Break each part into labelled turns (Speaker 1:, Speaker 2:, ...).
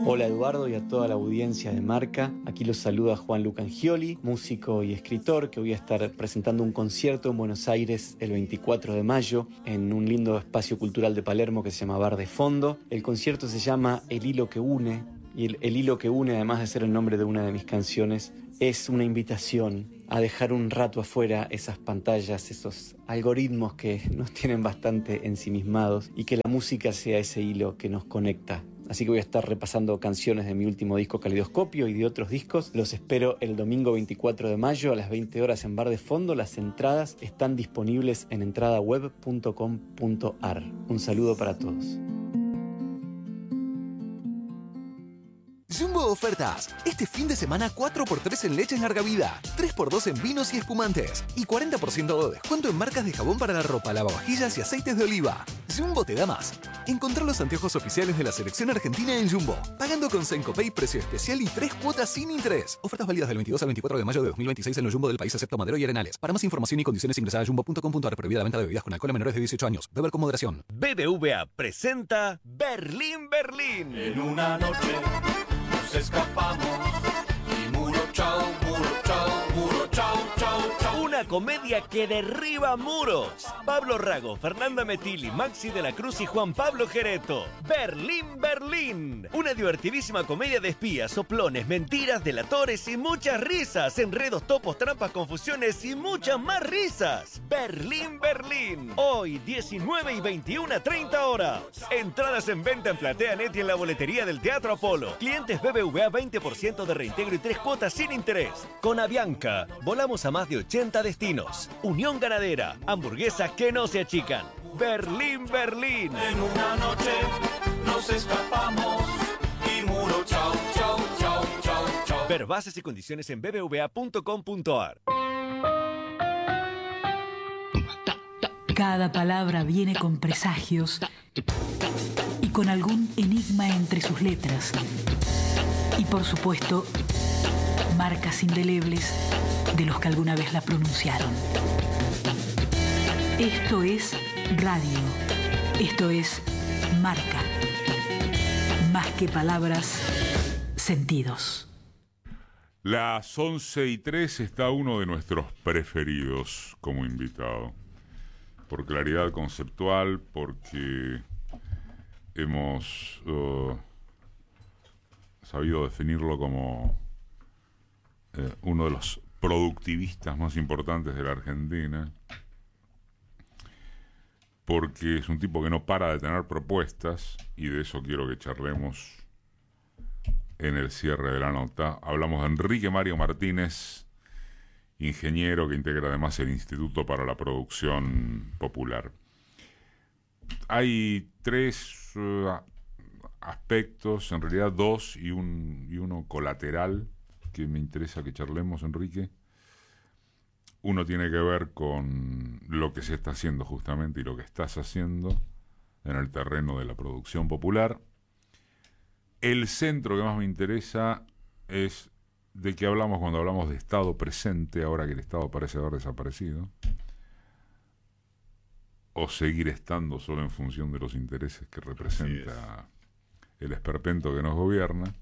Speaker 1: Hola Eduardo y a toda la audiencia de Marca. Aquí los saluda Juan Luca Angioli, músico y escritor, que voy a estar presentando un concierto en Buenos Aires el 24 de mayo en un lindo espacio cultural de Palermo que se llama Bar de Fondo. El concierto se llama El Hilo que Une, y el hilo que une, además de ser el nombre de una de mis canciones, es una invitación a dejar un rato afuera esas pantallas, esos algoritmos que nos tienen bastante ensimismados, y que la música sea ese hilo que nos conecta. Así que voy a estar repasando canciones de mi último disco Caleidoscopio y de otros discos. Los espero el domingo 24 de mayo a las 20 horas en Bar de Fondo. Las entradas están disponibles en entradaweb.com.ar. Un saludo para todos.
Speaker 2: Jumbo Ofertas. Este fin de semana 4x3 en leches larga vida, 3x2 en vinos y espumantes y 40% de descuento en marcas de jabón para la ropa, lavavajillas y aceites de oliva. Jumbo te da más. Encontrá los anteojos oficiales de la selección argentina en Jumbo, pagando con Sencopay precio especial y 3 cuotas sin interés. Ofertas válidas del 22 al 24 de mayo de 2026 en los Jumbo del país excepto Madero y Arenales. Para más información y condiciones ingresá a jumbo.com.ar. Prohibida la venta de bebidas con alcohol a menores de 18 años. Beber con moderación.
Speaker 3: BBVA presenta Berlín, Berlín.
Speaker 4: En una noche nos escapamos y muro chao, chao.
Speaker 3: Una comedia que derriba muros. Pablo Rago, Fernanda Metilli, Maxi de la Cruz y Juan Pablo Gereto. Berlín, Berlín. Una divertidísima comedia de espías, soplones, mentiras, delatores y muchas risas. Enredos, topos, trampas, confusiones y muchas más risas. Berlín, Berlín. Hoy, 19 y 21 a 30 horas. Entradas en venta en PlateaNet y en la boletería del Teatro Apolo. Clientes BBVA 20% de reintegro y 3 cuotas sin interés. Con Avianca, volamos a más de 80 destinos. Unión Ganadera, hamburguesas que no se achican. Berlín, Berlín.
Speaker 4: En una noche nos escapamos y muro chao.
Speaker 3: Ver bases y condiciones en bbva.com.ar.
Speaker 5: Cada palabra viene con presagios y con algún enigma entre sus letras. Y por supuesto, marcas indelebles de los que alguna vez la pronunciaron. Esto es radio. Esto es Marca. Más que palabras, sentidos.
Speaker 6: Las 11:03 está uno de nuestros preferidos como invitado. Por claridad conceptual, porque hemos sabido definirlo como uno de los productivistas más importantes de la Argentina, porque es un tipo que no para de tener propuestas, y de eso quiero que charlemos en el cierre de la nota. Hablamos de Enrique Mario Martínez, ingeniero que integra además el Instituto para la Producción Popular. Hay tres aspectos, en realidad dos y uno colateral, que me interesa que charlemos, Enrique. Uno tiene que ver con lo que se está haciendo justamente y lo que estás haciendo en el terreno de la producción popular. El centro que más me interesa es de qué hablamos cuando hablamos de Estado presente, ahora que el Estado parece haber desaparecido, o seguir estando solo en función de los intereses que representa el esperpento que nos gobierna.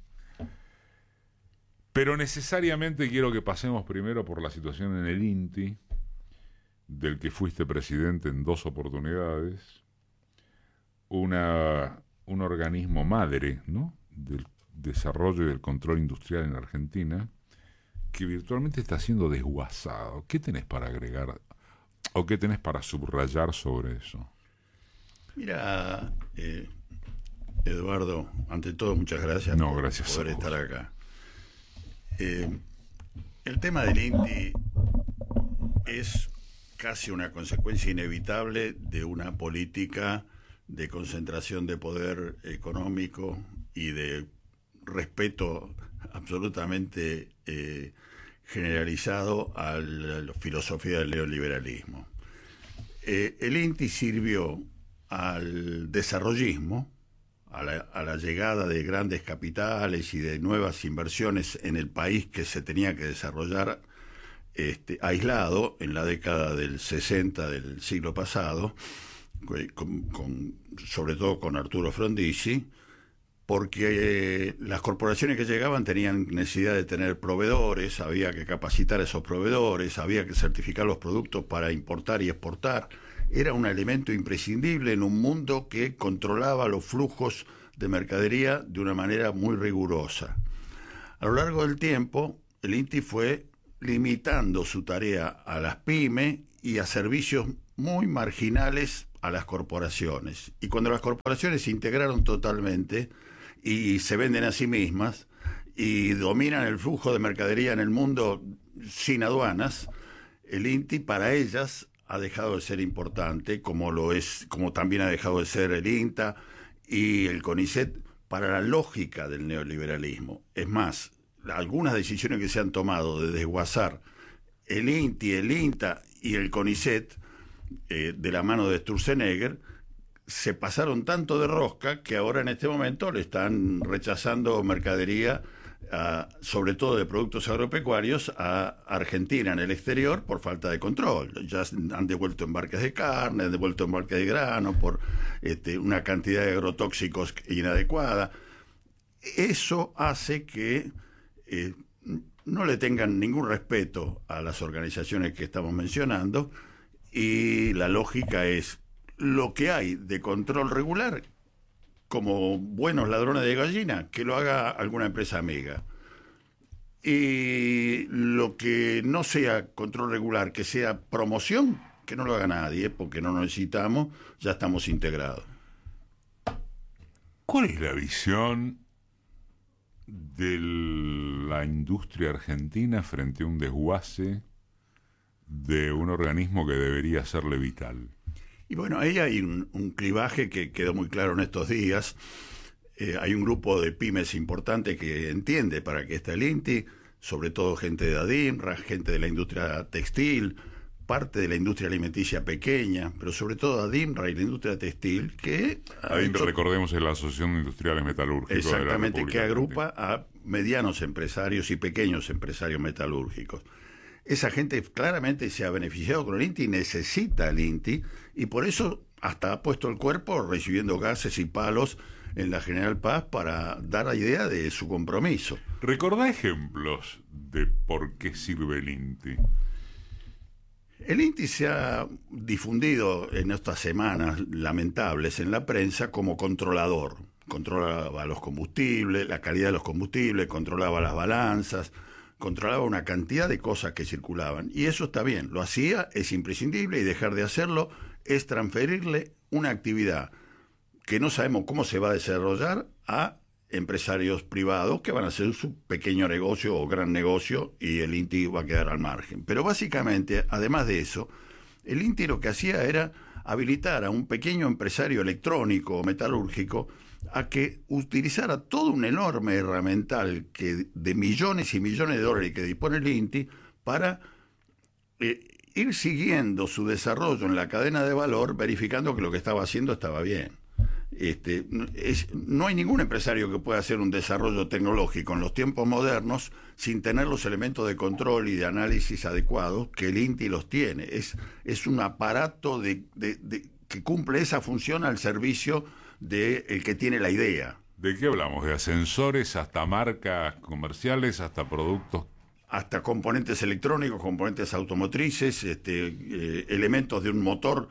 Speaker 6: Pero necesariamente quiero que pasemos primero por la situación en el INTI, del que fuiste presidente en 2 oportunidades, un organismo madre, ¿no?, del desarrollo y del control industrial en la Argentina, que virtualmente está siendo desguazado. ¿Qué tenés para agregar o qué tenés para subrayar sobre eso?
Speaker 7: Mira, Eduardo, ante todo muchas gracias
Speaker 6: gracias
Speaker 7: por poder estar acá. El tema del INTI es casi una consecuencia inevitable de una política de concentración de poder económico y de respeto absolutamente generalizado a la filosofía del neoliberalismo. El INTI sirvió al desarrollismo, a la llegada de grandes capitales y de nuevas inversiones en el país que se tenía que desarrollar aislado en la década del 60 del siglo pasado, sobre todo con Arturo Frondizi, porque las corporaciones que llegaban tenían necesidad de tener proveedores, había que capacitar a esos proveedores, había que certificar los productos para importar y exportar. Era un elemento imprescindible en un mundo que controlaba los flujos de mercadería de una manera muy rigurosa. A lo largo del tiempo, el INTI fue limitando su tarea a las pymes y a servicios muy marginales a las corporaciones. Y cuando las corporaciones se integraron totalmente y se venden a sí mismas y dominan el flujo de mercadería en el mundo sin aduanas, el INTI para ellas ha dejado de ser importante, como también ha dejado de ser el INTA y el CONICET para la lógica del neoliberalismo. Es más, algunas decisiones que se han tomado de desguazar el INTI, el INTA y el CONICET de la mano de Sturzenegger se pasaron tanto de rosca que ahora en este momento le están rechazando mercadería, sobre todo de productos agropecuarios, a Argentina en el exterior por falta de control. Ya han devuelto embarques de carne, han devuelto embarques de grano por una cantidad de agrotóxicos inadecuada. Eso hace que no le tengan ningún respeto a las organizaciones que estamos mencionando, y la lógica es lo que hay de control regular, como buenos ladrones de gallina, que lo haga alguna empresa amiga. Y lo que no sea control regular, que sea promoción, que no lo haga nadie, porque no lo necesitamos, ya estamos integrados.
Speaker 6: ¿Cuál es la visión de la industria argentina frente a un desguace de un organismo que debería serle vital?
Speaker 7: Y bueno, ahí hay un clivaje que quedó muy claro en estos días. Hay un grupo de pymes importante que entiende para qué está el INTI, sobre todo gente de ADIMRA, gente de la industria textil, parte de la industria alimenticia pequeña, pero sobre todo ADIMRA y la industria textil, que...
Speaker 6: ADIMRA, recordemos, es la Asociación de Industriales Metalúrgicos.
Speaker 7: Exactamente,
Speaker 6: de la
Speaker 7: que agrupa a medianos empresarios y pequeños empresarios metalúrgicos. Esa gente claramente se ha beneficiado con el INTI, necesita el INTI, y por eso hasta ha puesto el cuerpo recibiendo gases y palos en la General Paz para dar la idea de su compromiso.
Speaker 6: ¿Recordá ejemplos de por qué sirve el INTI?
Speaker 7: El INTI se ha difundido en estas semanas lamentables en la prensa como controlador. Controlaba los combustibles, la calidad de los combustibles, controlaba las balanzas, controlaba una cantidad de cosas que circulaban. Y eso está bien, lo hacía, es imprescindible, y dejar de hacerlo es transferirle una actividad que no sabemos cómo se va a desarrollar a empresarios privados que van a hacer su pequeño negocio o gran negocio, y el INTI va a quedar al margen. Pero básicamente, además de eso, el INTI lo que hacía era habilitar a un pequeño empresario electrónico o metalúrgico a que utilizara todo un enorme herramental de millones y millones de dólares que dispone el INTI para ir siguiendo su desarrollo en la cadena de valor, verificando que lo que estaba haciendo estaba bien. No hay ningún empresario que pueda hacer un desarrollo tecnológico en los tiempos modernos sin tener los elementos de control y de análisis adecuados, que el INTI los tiene. Es un aparato que cumple esa función al servicio del que tiene la idea.
Speaker 6: ¿De qué hablamos? ¿De ascensores hasta marcas comerciales, hasta productos?
Speaker 7: Hasta componentes electrónicos, componentes automotrices, elementos de un motor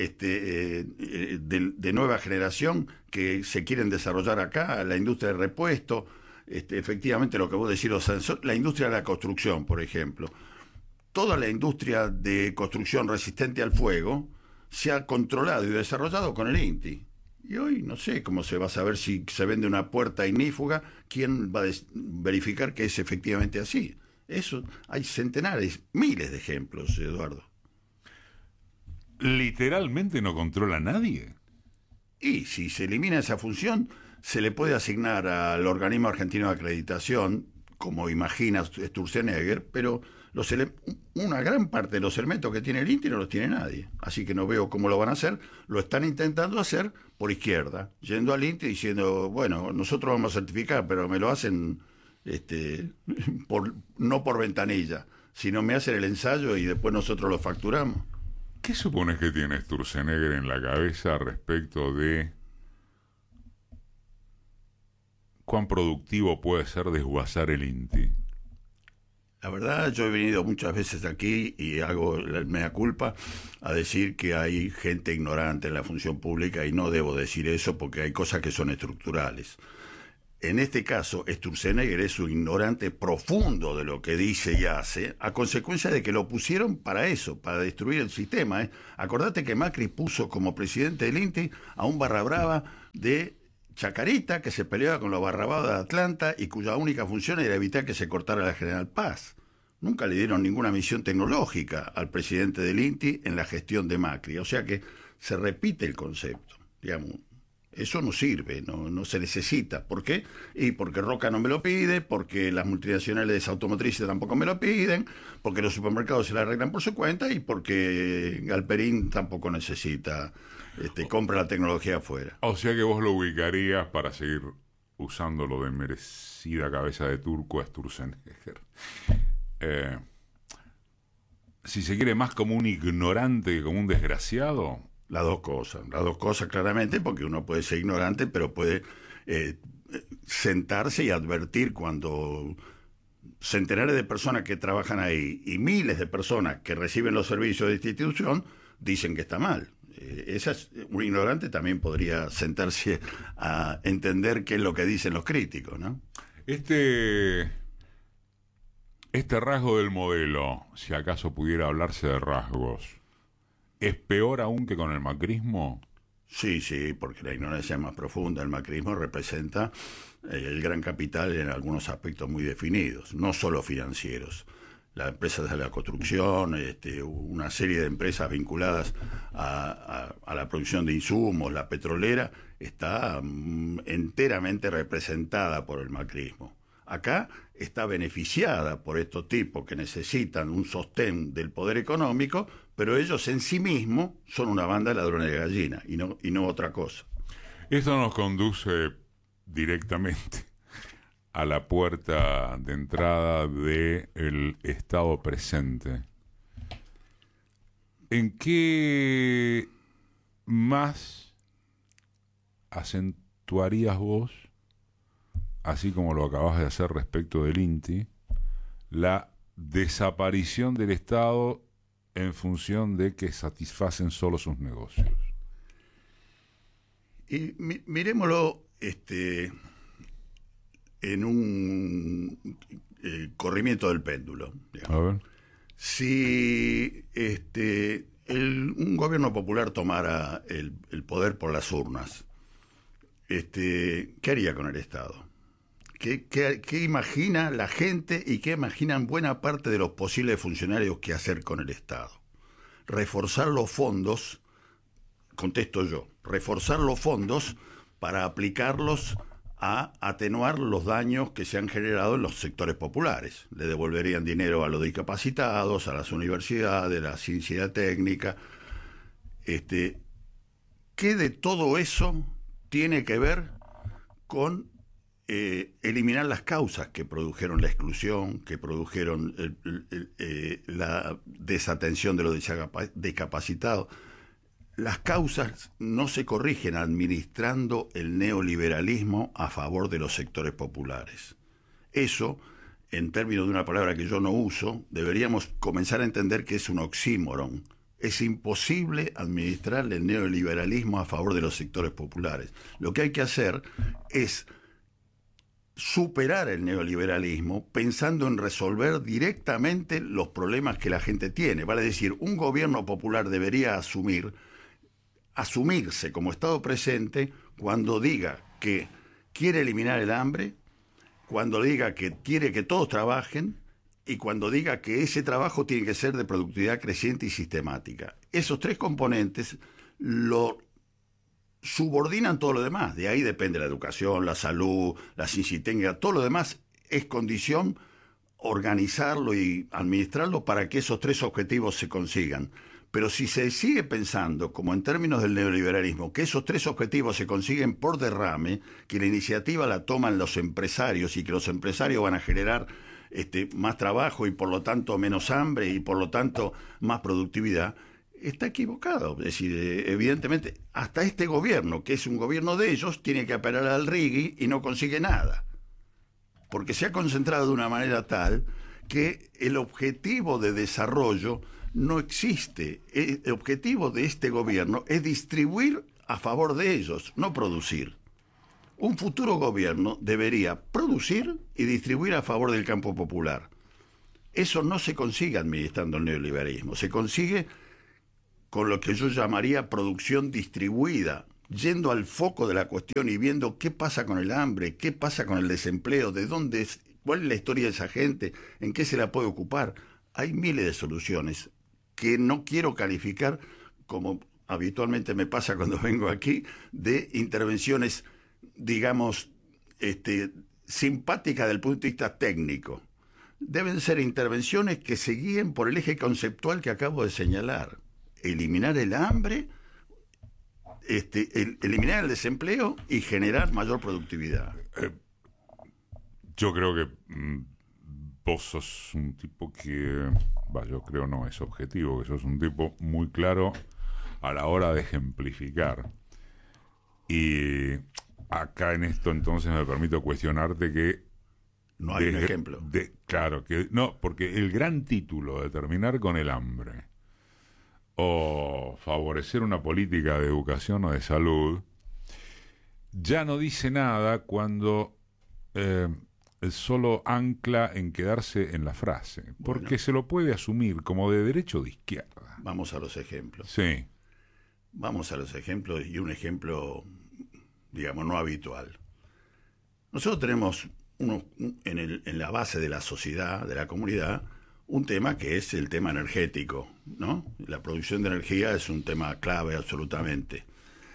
Speaker 7: de nueva generación que se quieren desarrollar acá, la industria de repuesto, efectivamente lo que vos decís, la industria de la construcción, por ejemplo. Toda la industria de construcción resistente al fuego se ha controlado y desarrollado con el INTI. Y hoy no sé cómo se va a saber si se vende una puerta ignífuga, quién va a verificar que es efectivamente así. Eso hay centenares, miles de ejemplos, Eduardo.
Speaker 6: ¿Literalmente no controla a nadie?
Speaker 7: Y si se elimina esa función, se le puede asignar al organismo argentino de acreditación, como imagina Sturzenegger, pero una gran parte de los elementos que tiene el INTI no los tiene nadie. Así que no veo cómo lo van a hacer. Lo están intentando hacer por izquierda, yendo al INTI diciendo, bueno, nosotros vamos a certificar, pero me lo hacen no por ventanilla, sino me hacen el ensayo y después nosotros lo facturamos.
Speaker 6: ¿Qué supones que tiene Sturzenegger en la cabeza respecto de cuán productivo puede ser desguazar el INTI?
Speaker 7: La verdad, yo he venido muchas veces aquí y hago el mea culpa a decir que hay gente ignorante en la función pública, y no debo decir eso porque hay cosas que son estructurales. En este caso, Sturzenegger es un ignorante profundo de lo que dice y hace, a consecuencia de que lo pusieron para eso, para destruir el sistema. Acordate que Macri puso como presidente del INTI a un barra brava de Chacarita, que se peleaba con los barra brava de Atlanta y cuya única función era evitar que se cortara la General Paz. Nunca le dieron ninguna misión tecnológica al presidente del INTI en la gestión de Macri. O sea que se repite el concepto, digamos. Eso no sirve, no se necesita. ¿Por qué? Y porque Roca no me lo pide, porque las multinacionales automotrices tampoco me lo piden, porque los supermercados se la arreglan por su cuenta y porque Galperín tampoco necesita, compra la tecnología afuera.
Speaker 6: O sea que vos lo ubicarías, para seguir usándolo de merecida cabeza de turco, a Sturzenegger. Si se quiere, más como un ignorante que como un desgraciado.
Speaker 7: Las dos cosas claramente, porque uno puede ser ignorante, pero puede sentarse y advertir cuando centenares de personas que trabajan ahí y miles de personas que reciben los servicios de esta institución dicen que está mal. Un ignorante también podría sentarse a entender qué es lo que dicen los críticos, ¿no?
Speaker 6: Este rasgo del modelo, si acaso pudiera hablarse de rasgos, ¿es peor aún que con el macrismo?
Speaker 7: Sí, porque la ignorancia es más profunda. El macrismo representa el gran capital en algunos aspectos muy definidos, no solo financieros. Las empresas de la construcción, una serie de empresas vinculadas a la producción de insumos, la petrolera, está enteramente representada por el macrismo. Acá está beneficiada por estos tipos que necesitan un sostén del poder económico, pero ellos en sí mismos son una banda de ladrones de gallina y no otra cosa.
Speaker 6: Esto nos conduce directamente a la puerta de entrada del Estado presente. ¿En qué más acentuarías vos, así como lo acabas de hacer respecto del INTI, la desaparición del Estado en función de que satisfacen solo sus negocios?
Speaker 7: Y miremoslo en un corrimiento del péndulo, digamos.
Speaker 6: A ver.
Speaker 7: Si un gobierno popular tomara el poder por las urnas, ¿qué haría con el Estado? ¿Qué imagina la gente y qué imaginan buena parte de los posibles funcionarios que hacer con el Estado? Reforzar los fondos, contesto yo, reforzar los fondos para aplicarlos a atenuar los daños que se han generado en los sectores populares. Le devolverían dinero a los discapacitados, a las universidades, a la ciencia técnica. ¿Qué de todo eso tiene que ver con eliminar las causas que produjeron la exclusión, que produjeron la desatención de los discapacitados? Las causas no se corrigen administrando el neoliberalismo a favor de los sectores populares. Eso, en términos de una palabra que yo no uso, deberíamos comenzar a entender que es un oxímoron. Es imposible administrar el neoliberalismo a favor de los sectores populares. Lo que hay que hacer es superar el neoliberalismo pensando en resolver directamente los problemas que la gente tiene. Vale decir, un gobierno popular debería asumirse como Estado presente cuando diga que quiere eliminar el hambre, cuando diga que quiere que todos trabajen y cuando diga que ese trabajo tiene que ser de productividad creciente y sistemática. Esos tres componentes lo subordinan todo lo demás. De ahí depende la educación, la salud, la ciencia técnica, todo lo demás es condición organizarlo y administrarlo para que esos tres objetivos se consigan. Pero si se sigue pensando, como en términos del neoliberalismo, que esos tres objetivos se consiguen por derrame, que la iniciativa la toman los empresarios y que los empresarios van a generar más trabajo y por lo tanto menos hambre y por lo tanto más productividad, está equivocado. Es decir, evidentemente, hasta este gobierno, que es un gobierno de ellos, tiene que apelar al RIGI y no consigue nada. Porque se ha concentrado de una manera tal que el objetivo de desarrollo no existe. El objetivo de este gobierno es distribuir a favor de ellos, no producir. Un futuro gobierno debería producir y distribuir a favor del campo popular. Eso no se consigue administrando el neoliberalismo, se consigue con lo que yo llamaría producción distribuida, yendo al foco de la cuestión y viendo qué pasa con el hambre, qué pasa con el desempleo, de dónde es, cuál es la historia de esa gente, en qué se la puede ocupar. Hay miles de soluciones que no quiero calificar, como habitualmente me pasa cuando vengo aquí, de intervenciones, digamos, simpáticas desde el punto de vista técnico. Deben ser intervenciones que se guíen por el eje conceptual que acabo de señalar. Eliminar el hambre, eliminar el desempleo y generar mayor productividad.
Speaker 6: Yo creo que vos sos un tipo que, yo creo no es objetivo, que sos un tipo muy claro a la hora de ejemplificar. Y acá en esto entonces me permito cuestionarte que
Speaker 7: no hay un ejemplo.
Speaker 6: Claro, que no, porque el gran título de terminar con el hambre o favorecer una política de educación o de salud ya no dice nada cuando solo ancla en quedarse en la frase, porque
Speaker 7: bueno,
Speaker 6: se lo puede asumir como de derecha o de izquierda.
Speaker 7: Vamos a los ejemplos.
Speaker 6: Sí.
Speaker 7: Vamos a los ejemplos, y un ejemplo, digamos, no habitual. Nosotros tenemos en la base de la sociedad, de la comunidad, un tema que es el tema energético, ¿no? La producción de energía es un tema clave absolutamente.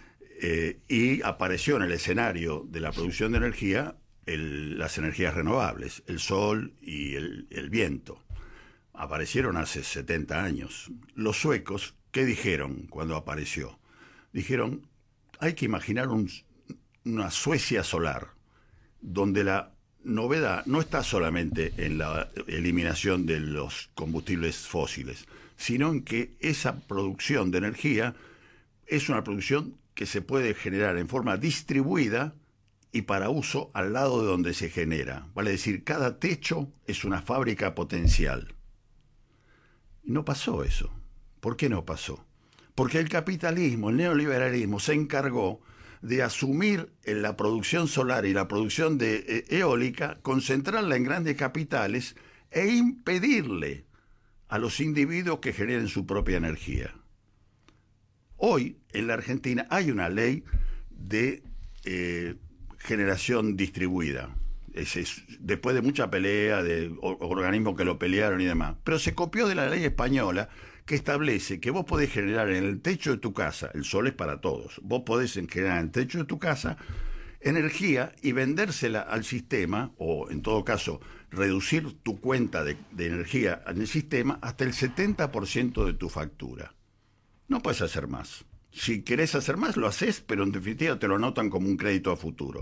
Speaker 7: Y apareció en el escenario de la producción de energía las energías renovables, el sol y el viento. Aparecieron hace 70 años. Los suecos, ¿qué dijeron cuando apareció? Dijeron, hay que imaginar una Suecia solar, donde la novedad no está solamente en la eliminación de los combustibles fósiles, sino en que esa producción de energía es una producción que se puede generar en forma distribuida y para uso al lado de donde se genera. Vale decir, cada techo es una fábrica potencial. Y no pasó eso. ¿Por qué no pasó? Porque el capitalismo, el neoliberalismo, se encargó de asumir en la producción solar y la producción de eólica, concentrarla en grandes capitales e impedirle a los individuos que generen su propia energía. Hoy, en la Argentina, hay una ley de generación distribuida. Después de mucha pelea, de organismos que lo pelearon y demás. Pero se copió de la ley española, que establece que vos podés generar en el techo de tu casa, el sol es para todos, vos podés generar en el techo de tu casa energía y vendérsela al sistema, o en todo caso reducir tu cuenta de energía en el sistema hasta el 70% de tu factura. No puedes hacer más. Si querés hacer más, lo haces, pero en definitiva te lo anotan como un crédito a futuro.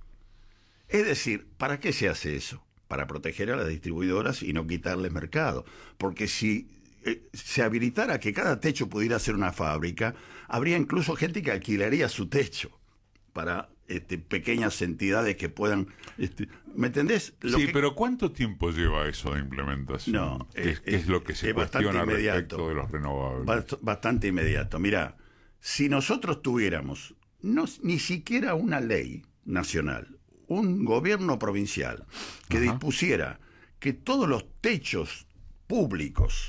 Speaker 7: Es decir, ¿para qué se hace eso? Para proteger a las distribuidoras y no quitarles mercado. Porque si se habilitara que cada techo pudiera ser una fábrica, habría incluso gente que alquilaría su techo para pequeñas entidades que puedan... ¿Me entendés?
Speaker 6: Pero ¿cuánto tiempo lleva eso de implementación?
Speaker 7: No,
Speaker 6: ¿Qué es lo que se cuestiona respecto de los renovables?
Speaker 7: Bastante inmediato. Mirá, si nosotros tuviéramos ni siquiera una ley nacional, un gobierno provincial que dispusiera que todos los techos públicos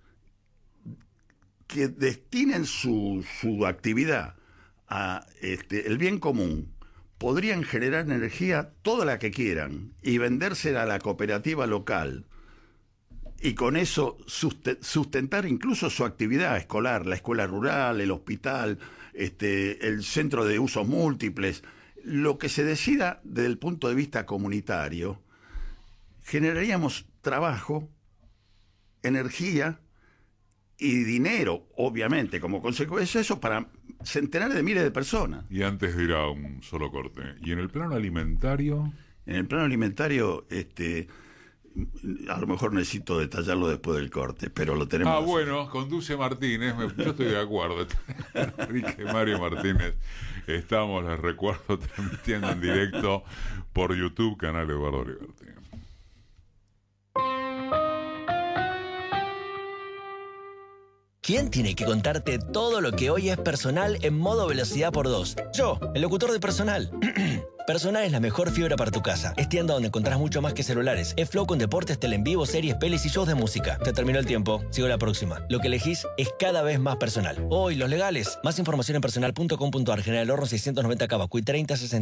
Speaker 7: que destinen su actividad a el bien común, podrían generar energía toda la que quieran y vendérsela a la cooperativa local y con eso sustentar incluso su actividad escolar, la escuela rural, el hospital, el centro de usos múltiples, lo que se decida desde el punto de vista comunitario, generaríamos trabajo, energía y dinero, obviamente, como consecuencia de eso, para centenares de miles de personas.
Speaker 6: Y antes de ir a un solo corte, ¿y en el plano alimentario?
Speaker 7: En el plano alimentario, a lo mejor necesito detallarlo después del corte, pero lo tenemos.
Speaker 6: Bueno, conduce Martínez, yo estoy de acuerdo. Enrique Mario Martínez, estamos, les recuerdo, transmitiendo en directo por YouTube, canal Eduardo Liberty.
Speaker 8: ¿Quién tiene que contarte todo lo que hoy es Personal en modo velocidad por 2? Yo, el locutor de Personal. Personal es la mejor fibra para tu casa. Es tienda donde encontrás mucho más que celulares. Es Flow con deportes, tele en vivo, series, pelis y shows de música. Se terminó el tiempo. Sigo la próxima. Lo que elegís es cada vez más Personal. Hoy, los legales. Más información en personal.com.ar. General Horno 690 Cavacuy 3060.